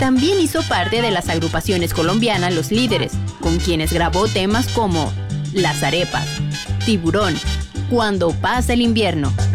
También hizo parte de las agrupaciones colombianas Los Líderes, con quienes grabó temas como Las Arepas, Tiburón, Cuando pasa el invierno.